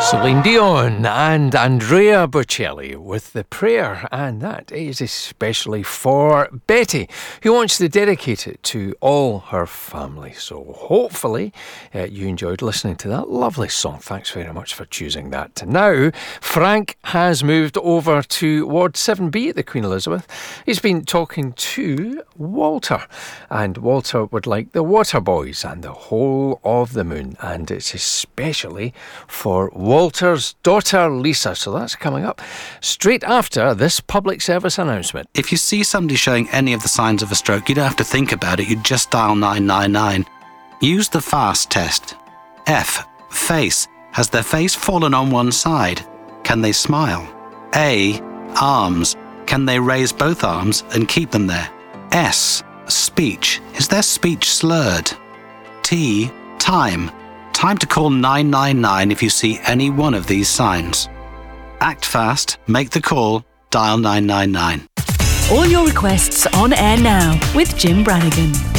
Celine Dion and Andrea Bocelli with The Prayer, and that is especially for Betty, who wants to dedicate it to all her family. So hopefully you enjoyed listening to that lovely song. Thanks very much for choosing that. Now, Frank has moved over to Ward 7B at the Queen Elizabeth. He's been talking to Walter, and Walter would like the Waterboys and the Whole of the Moon, and it's especially for Walter's daughter Lisa. So that's coming up straight after this public service announcement. If you see somebody showing any of the signs of a stroke, you don't have to think about it, you just dial 999. Use the FAST test. F. Face. Has their face fallen on one side? Can they smile? A. Arms. Can they raise both arms and keep them there? S. Speech. Is their speech slurred? T. Time. Time to call 999 if you see any one of these signs. Act fast, make the call, dial 999. All your requests on air now with Jim Brannigan.